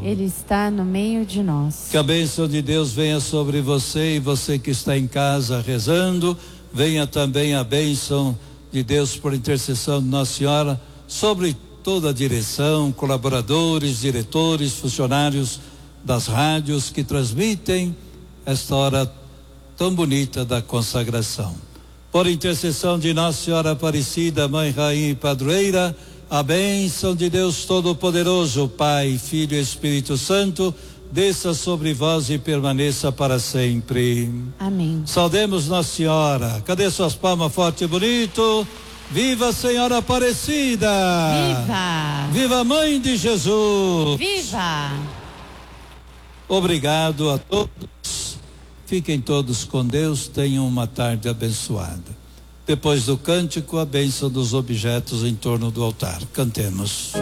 Ele está no meio de nós. Que a bênção de Deus venha sobre você, e você que está em casa rezando, venha também a bênção de Deus por intercessão de Nossa Senhora sobre toda a direção, colaboradores, diretores, funcionários das rádios que transmitem esta hora tão bonita da consagração. Por intercessão de Nossa Senhora Aparecida, Mãe, Rainha e Padroeira, a bênção de Deus Todo-Poderoso, Pai, Filho e Espírito Santo, desça sobre vós e permaneça para sempre. Amém. Saudemos Nossa Senhora. Cadê suas palmas forte e bonito? Viva a Senhora Aparecida! Viva! Viva a Mãe de Jesus! Viva! Obrigado a todos. Fiquem todos com Deus. Tenham uma tarde abençoada. Depois do cântico, a bênção dos objetos em torno do altar. Cantemos.